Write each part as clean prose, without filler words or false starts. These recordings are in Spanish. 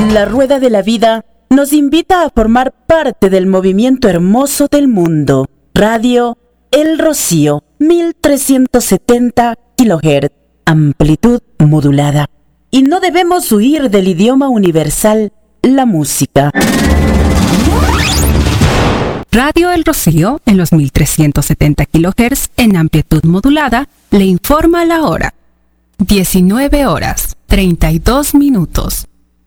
La rueda de la vida nos invita a formar parte del movimiento hermoso del mundo. Radio El Rocío, 1370 kHz, amplitud modulada. Y no debemos huir del idioma universal, la música. Radio El Rocío, en los 1370 kHz, en amplitud modulada, le informa la hora. 19 horas, 32 minutos.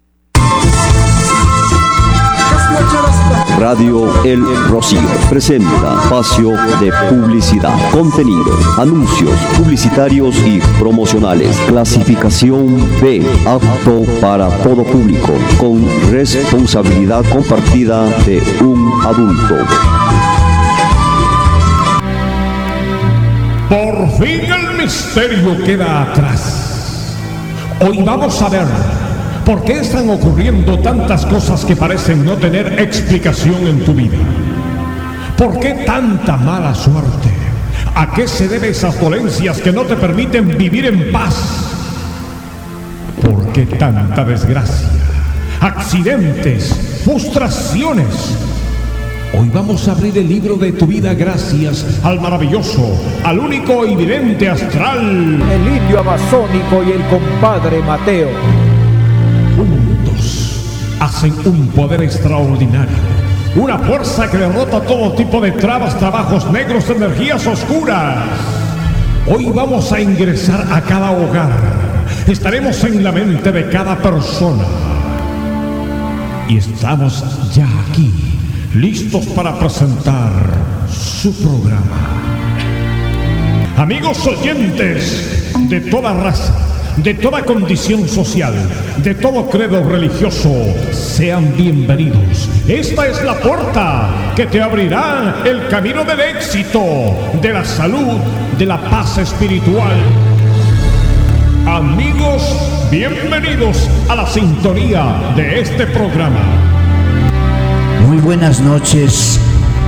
Radio El Rocío presenta espacio de publicidad, contenido, anuncios publicitarios y promocionales. Clasificación B, apto para todo público, con responsabilidad compartida de un adulto. Por fin el misterio queda atrás. Hoy vamos a ver por qué están ocurriendo tantas cosas que parecen no tener explicación en tu vida. ¿Por qué tanta mala suerte? ¿A qué se deben esas dolencias que no te permiten vivir en paz? ¿Por qué tanta desgracia? Accidentes, frustraciones. Hoy vamos a abrir el libro de tu vida gracias al maravilloso, al único y vidente astral, el indio amazónico y el compadre Mateo. Juntos hacen un poder extraordinario, una fuerza que derrota todo tipo de trabas, trabajos negros, energías oscuras. Hoy vamos a ingresar a cada hogar, estaremos en la mente de cada persona y estamos ya aquí, listos para presentar su programa. Amigos oyentes de toda raza, de toda condición social, de todo credo religioso, sean bienvenidos. Esta es la puerta que te abrirá el camino del éxito, de la salud, de la paz espiritual. Amigos, bienvenidos a la sintonía de este programa. Muy buenas noches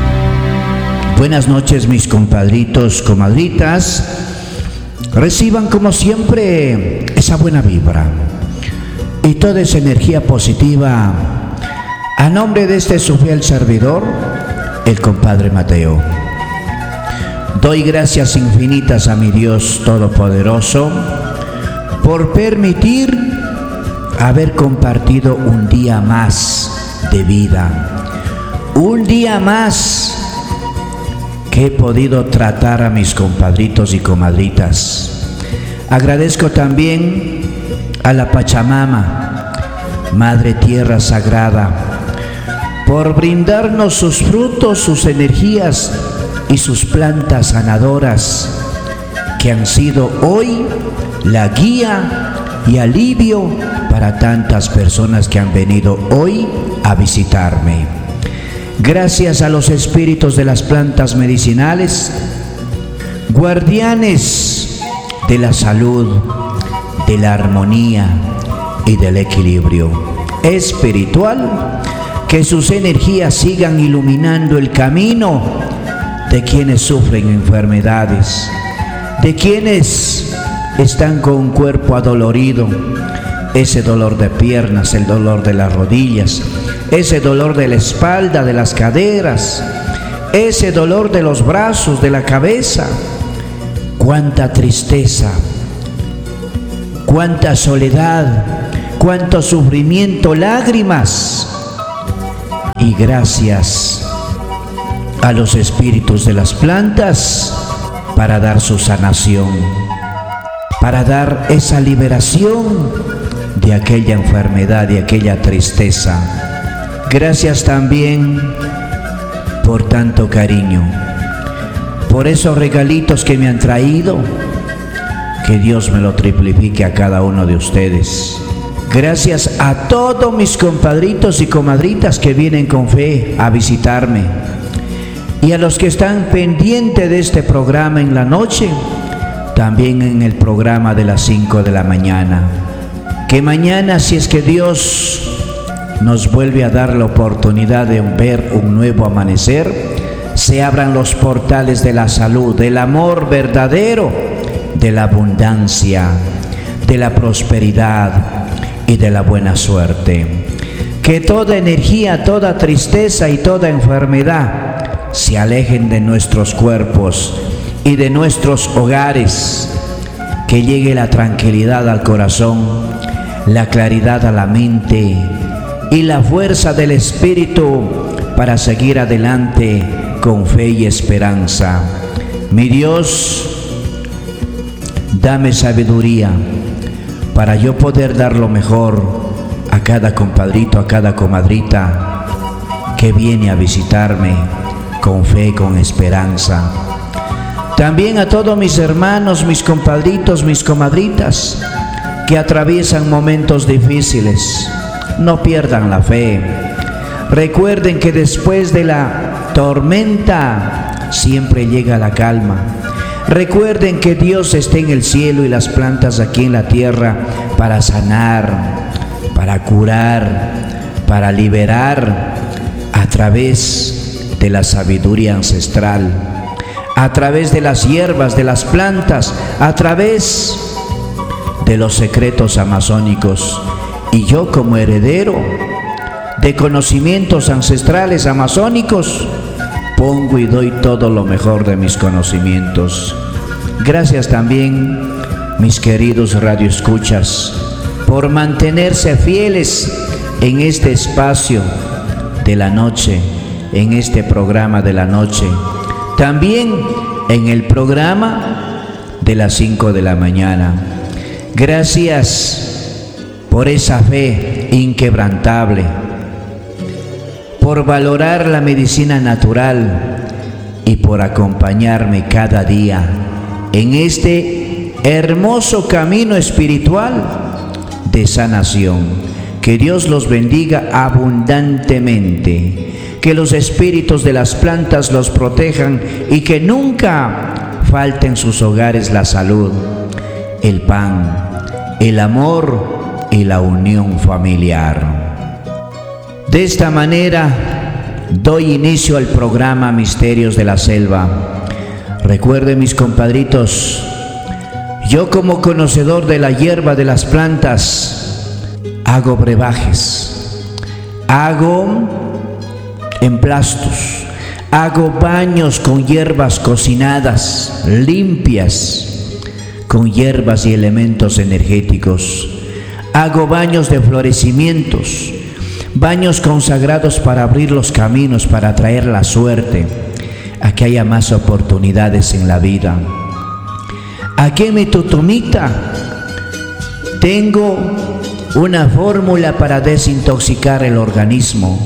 mis compadritos, comadritas. Reciban como siempre esa buena vibra y toda esa energía positiva a nombre de este su fiel servidor, el compadre Mateo. Doy gracias infinitas a mi Dios Todopoderoso por permitir haber compartido un día más de vida, un día más que he podido tratar a mis compadritos y comadritas. Agradezco también a la Pachamama, Madre Tierra Sagrada, por brindarnos sus frutos, sus energías y sus plantas sanadoras, que han sido hoy la guía y alivio para tantas personas que han venido hoy a visitarme. Gracias a los espíritus de las plantas medicinales, guardianes de la salud, de la armonía y del equilibrio espiritual, que sus energías sigan iluminando el camino de quienes sufren enfermedades, de quienes están con un cuerpo adolorido, ese dolor de piernas, el dolor de las rodillas, ese dolor de la espalda, de las caderas, ese dolor de los brazos, de la cabeza. Cuánta tristeza, cuánta soledad, cuánto sufrimiento, lágrimas. Y gracias a los espíritus de las plantas para dar su sanación, para dar esa liberación de aquella enfermedad, de aquella tristeza. Gracias también por tanto cariño, por esos regalitos que me han traído. Que Dios me lo triplifique a cada uno de ustedes. Gracias a todos mis compadritos y comadritas que vienen con fe a visitarme, y a los que están pendientes de este programa en la noche, también en el programa de las 5 de la mañana. Que mañana, si es que Dios nos vuelve a dar la oportunidad de ver un nuevo amanecer, se abran los portales de la salud, del amor verdadero, de la abundancia, de la prosperidad y de la buena suerte. Que toda energía, toda tristeza y toda enfermedad se alejen de nuestros cuerpos y de nuestros hogares. Que llegue la tranquilidad al corazón, la claridad a la mente y la fuerza del espíritu para seguir adelante con fe y esperanza. Mi Dios, dame sabiduría para yo poder dar lo mejor a cada compadrito, a cada comadrita que viene a visitarme con fe, con esperanza. También a todos mis hermanos, mis compadritos, mis comadritas que atraviesan momentos difíciles. No pierdan la fe. Recuerden que después de la tormenta siempre llega la calma. Recuerden que Dios está en el cielo y las plantas aquí en la tierra para sanar, para curar, para liberar a través de la sabiduría ancestral, a través de las hierbas, de las plantas, a través de los secretos amazónicos. Y yo, como heredero de conocimientos ancestrales amazónicos, pongo y doy todo lo mejor de mis conocimientos. Gracias también, mis queridos radioescuchas, por mantenerse fieles en este espacio de la noche, en este programa de la noche. También en el programa de las 5 de la mañana. Gracias por esa fe inquebrantable, por valorar la medicina natural y por acompañarme cada día en este hermoso camino espiritual de sanación. Que Dios los bendiga abundantemente, que los espíritus de las plantas los protejan y que nunca falte en sus hogares la salud, el pan, el amor y la unión familiar. De esta manera doy inicio al programa Misterios de la Selva. Recuerden, mis compadritos, yo como conocedor de la hierba de las plantas hago brebajes, hago emplastos, hago baños con hierbas cocinadas, limpias, con hierbas y elementos energéticos. Hago baños de florecimientos, baños consagrados para abrir los caminos, para traer la suerte, a que haya más oportunidades en la vida. Aquí en mi tutumita tengo una fórmula para desintoxicar el organismo,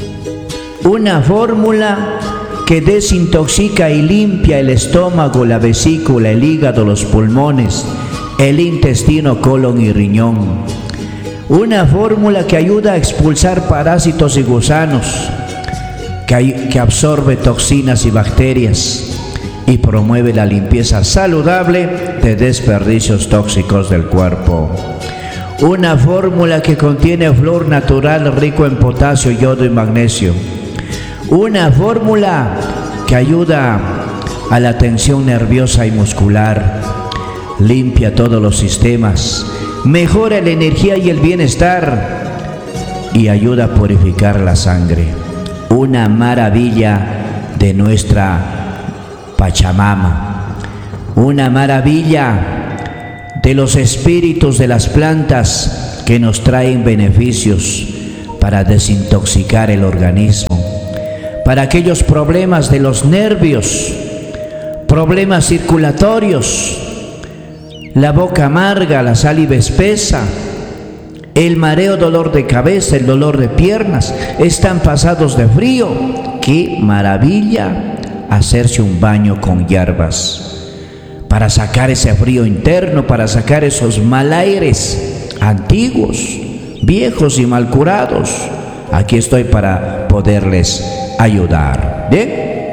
una fórmula que desintoxica y limpia el estómago, la vesícula, el hígado, los pulmones, el intestino, colon y riñón. Una fórmula que ayuda a expulsar parásitos y gusanos, que absorbe toxinas y bacterias y promueve la limpieza saludable de desperdicios tóxicos del cuerpo. Una fórmula que contiene flúor natural rico en potasio, yodo y magnesio. Una fórmula que ayuda a la tensión nerviosa y muscular, limpia todos los sistemas, mejora la energía y el bienestar y ayuda a purificar la sangre. Una maravilla de nuestra Pachamama, una maravilla de los espíritus de las plantas que nos traen beneficios para desintoxicar el organismo, para aquellos problemas de los nervios, problemas circulatorios, la boca amarga, la saliva espesa, el mareo, dolor de cabeza, el dolor de piernas, están pasados de frío. ¡Qué maravilla hacerse un baño con hierbas! Para sacar ese frío interno, para sacar esos mal aires antiguos, viejos y mal curados. Aquí estoy para poderles ayudar. ¿Bien?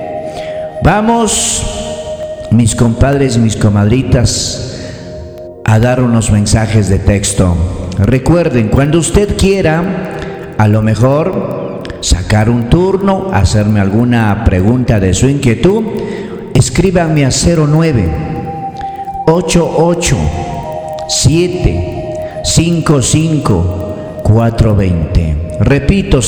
Vamos, mis compadres y mis comadritas, a dar unos mensajes de texto. Recuerden, cuando usted quiera, a lo mejor sacar un turno, hacerme alguna pregunta de su inquietud, escríbanme a 09 88 7 0988-755-420. Repito,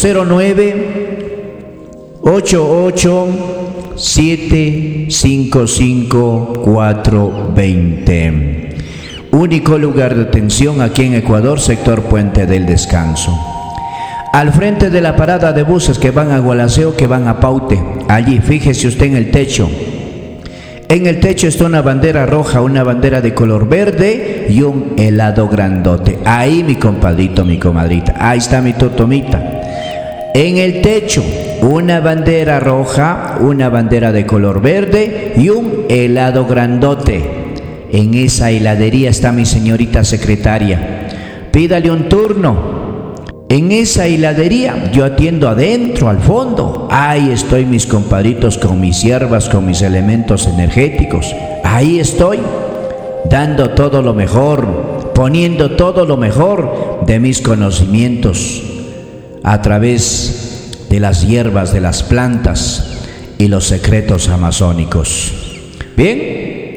0988-755-420. Único lugar de atención aquí en Ecuador, sector Puente del Descanso. Al frente de la parada de buses que van a Gualaceo, que van a Paute, allí, fíjese usted en el techo. En el techo está una bandera roja, una bandera de color verde y un helado grandote. Ahí, mi compadrito, mi comadrita, ahí está mi totomita. En el techo, una bandera roja, una bandera de color verde y un helado grandote. En esa heladería está mi señorita secretaria. Pídale un turno. En esa heladería yo atiendo adentro, al fondo. Ahí estoy, mis compadritos, con mis hierbas, con mis elementos energéticos. Ahí estoy, dando todo lo mejor, poniendo todo lo mejor de mis conocimientos a través de las hierbas, de las plantas y los secretos amazónicos. Bien.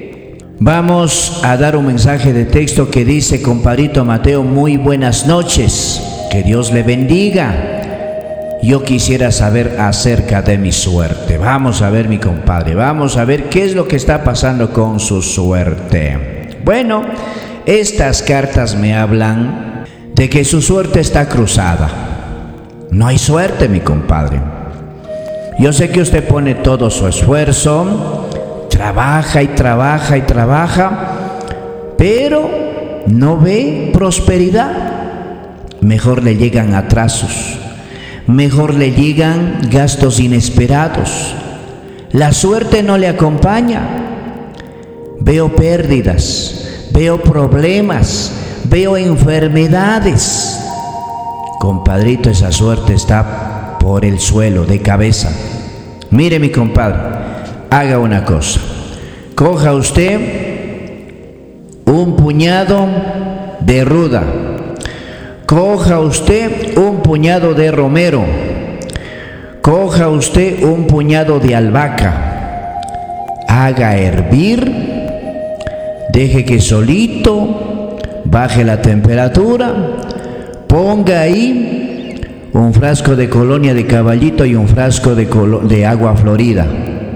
Vamos a dar un mensaje de texto que dice: compadrito Mateo, muy buenas noches, que Dios le bendiga. Yo quisiera saber acerca de mi suerte. Vamos a ver, mi compadre, vamos a ver qué es lo que está pasando con su suerte. Bueno, estas cartas me hablan de que su suerte está cruzada. No hay suerte, mi compadre. Yo sé que usted pone todo su esfuerzo, trabaja y trabaja y trabaja, pero no ve prosperidad. Mejor le llegan atrasos, mejor le llegan gastos inesperados. La suerte no le acompaña. Veo pérdidas, veo problemas, veo enfermedades. Compadrito, esa suerte está por el suelo, de cabeza. Mire, mi compadre, haga una cosa. Coja usted un puñado de ruda, coja usted un puñado de romero, coja usted un puñado de albahaca, haga hervir, deje que solito baje la temperatura, ponga ahí un frasco de colonia de caballito y un frasco de agua florida.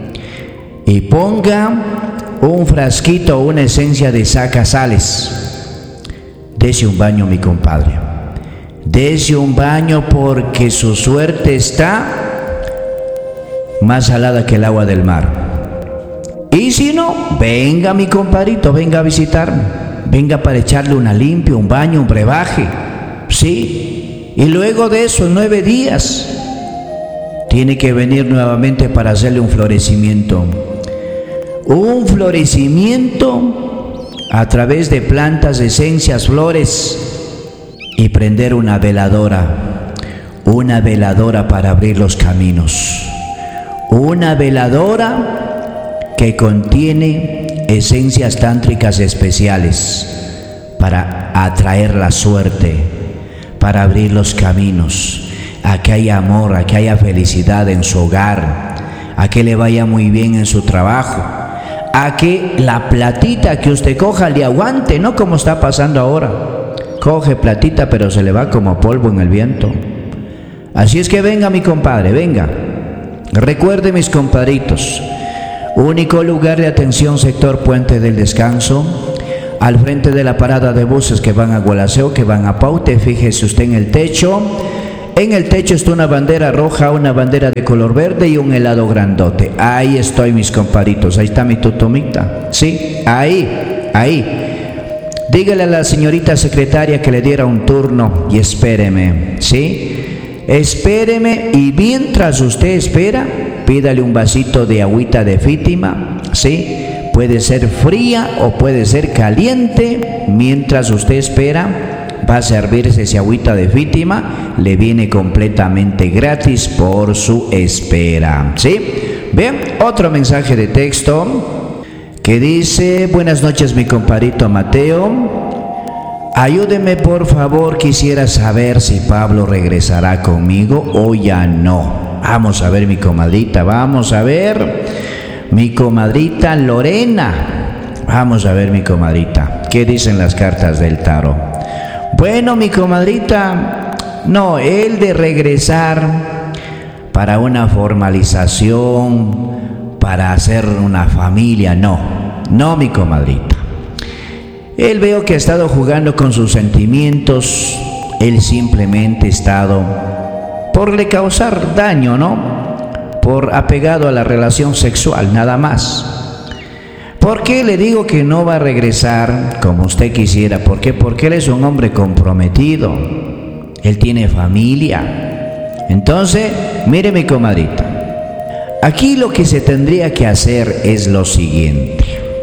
Y ponga un frasquito o una esencia de sacasales. Dese un baño, mi compadre. Dese un baño, porque su suerte está más salada que el agua del mar. Y si no, venga, mi compadrito, venga a visitarme. Venga para echarle una limpia, un baño, un brebaje. Sí. Y luego de eso, 9 días, tiene que venir nuevamente para hacerle un florecimiento. Un florecimiento a través de plantas, esencias, flores, y prender una veladora para abrir los caminos. Una veladora que contiene esencias tántricas especiales para atraer la suerte, para abrir los caminos, a que haya amor, a que haya felicidad en su hogar, a que le vaya muy bien en su trabajo, a que la platita que usted coja le aguante, no como está pasando ahora. Coge platita pero se le va como polvo en el viento. Así es que venga, mi compadre, venga. Recuerde, mis compadritos, único lugar de atención, sector Puente del Descanso, al frente de la parada de buses que van a Gualaceo, que van a Paute. Fíjese usted en el techo. En el techo está una bandera roja, una bandera de color verde y un helado grandote. Ahí estoy, mis compadritos. Ahí está mi tutomita. Sí, ahí. Dígale a la señorita secretaria que le diera un turno y espéreme. Sí, espéreme, y mientras usted espera, pídale un vasito de agüita de Fítima. Sí, puede ser fría o puede ser caliente. Mientras usted espera, va a servirse esa agüita de Fítima, le viene completamente gratis por su espera. ¿Sí? Bien, otro mensaje de texto que dice: buenas noches, mi compadrito Mateo. Ayúdeme, por favor, quisiera saber si Pablo regresará conmigo o ya no. Vamos a ver, mi comadrita, vamos a ver. Mi comadrita Lorena. Vamos a ver, mi comadrita, ¿qué dicen las cartas del tarot? Bueno, mi comadrita, no, el de regresar para una formalización, para hacer una familia, no, mi comadrita. Él veo que ha estado jugando con sus sentimientos, él simplemente ha estado por le causar daño, ¿no? Por apegado a la relación sexual, nada más. ¿Por qué le digo que no va a regresar como usted quisiera? ¿Por qué? Porque él es un hombre comprometido, él tiene familia. Entonces, mire mi comadrita, aquí lo que se tendría que hacer es lo siguiente: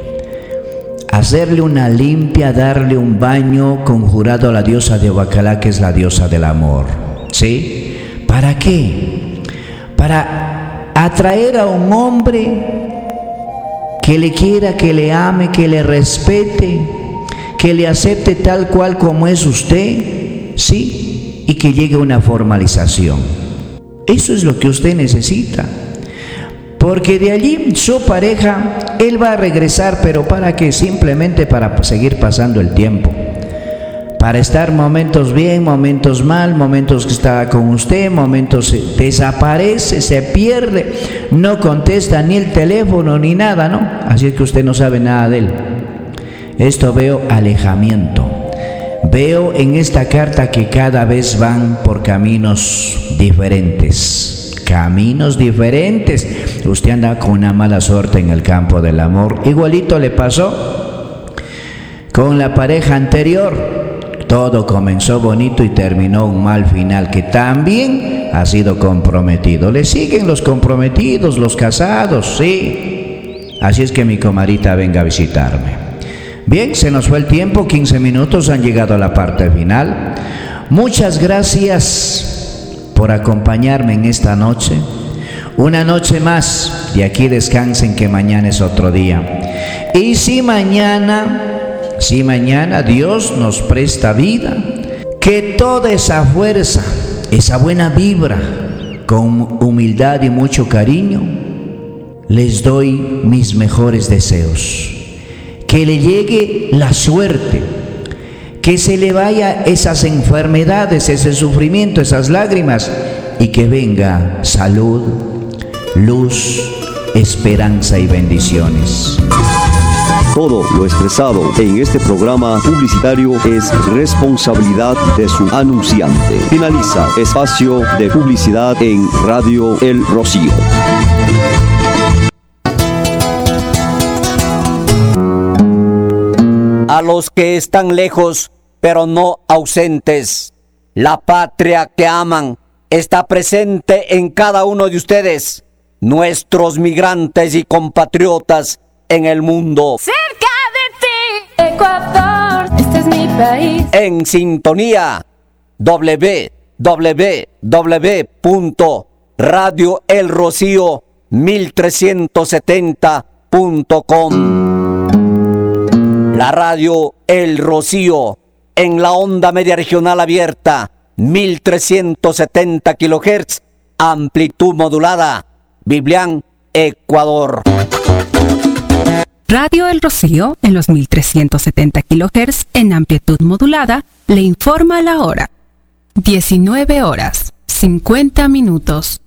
hacerle una limpia, darle un baño conjurado a la diosa de Huacalá, que es la diosa del amor. ¿Sí? ¿Para qué? Para atraer a un hombre que le quiera, que le ame, que le respete, que le acepte tal cual como es usted, ¿sí? Y que llegue a una formalización. Eso es lo que usted necesita. Porque de allí su pareja, él va a regresar, pero ¿para qué? Simplemente para seguir pasando el tiempo. Para estar momentos bien, momentos mal, momentos que está con usted, momentos desaparece, se pierde, no contesta ni el teléfono ni nada, ¿no? Así es que usted no sabe nada de él. Esto veo alejamiento. Veo en esta carta que cada vez van por caminos diferentes. Caminos diferentes. Usted anda con una mala suerte en el campo del amor. Igualito le pasó con la pareja anterior. Todo comenzó bonito y terminó un mal final, que también ha sido comprometido. Le siguen los comprometidos, los casados, sí. Así es que mi comadrita venga a visitarme. Bien, se nos fue el tiempo, 15 minutos, han llegado a la parte final. Muchas gracias por acompañarme en esta noche. Una noche más, de aquí descansen, que mañana es otro día. Y si mañana Dios nos presta vida, que toda esa fuerza, esa buena vibra, con humildad y mucho cariño, les doy mis mejores deseos. Que le llegue la suerte, que se le vaya esas enfermedades, ese sufrimiento, esas lágrimas, y que venga salud, luz, esperanza y bendiciones. Todo lo expresado en este programa publicitario es responsabilidad de su anunciante. Finaliza espacio de publicidad en Radio El Rocío. A los que están lejos, pero no ausentes, la patria que aman está presente en cada uno de ustedes, nuestros migrantes y compatriotas en el mundo. Cerca de ti, Ecuador, este es mi país. En sintonía, www.radioelrocío1370.com. La radio El Rocío, en la onda media regional abierta, 1370 kHz, amplitud modulada, Biblián, Ecuador. Radio El Rocío, en los 1370 kHz en amplitud modulada, le informa la hora. 19 horas, 50 minutos.